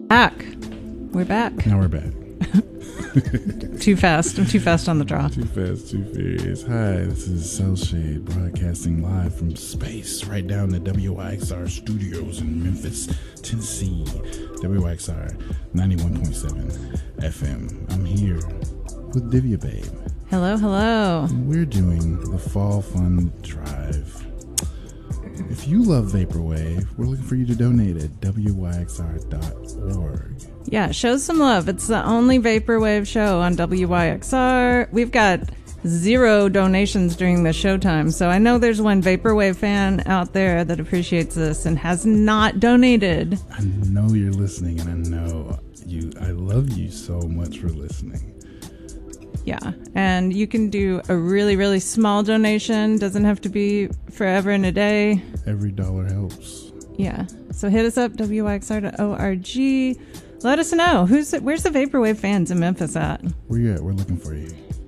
Back. We're back. Now we're back. Too fast. I'm too fast on the draw. Too fast, too furious. Hi, this is Cell Shade broadcasting live from space right down the WYXR studios in Memphis, Tennessee. WYXR 91.7 FM. I'm here with Divya Babe. Hello, hello. We're doing the Fall Fun Drive. If you love Vaporwave, we're looking for you to donate at WYXR.org. Yeah, show some love. It's the only Vaporwave show on WYXR. We've got 0 donations during the showtime, so I know there's one Vaporwave fan out there that appreciates this and has not donated. I know you're listening, and I know you. I love you so much for listening. Yeah, and you can do a really, really small donation. Doesn't have to be forever and a day. Every dollar helps. Yeah, so hit us up, WYXR.org. Let us know. Where's the Vaporwave fans in Memphis at? Where you at? We're looking for you.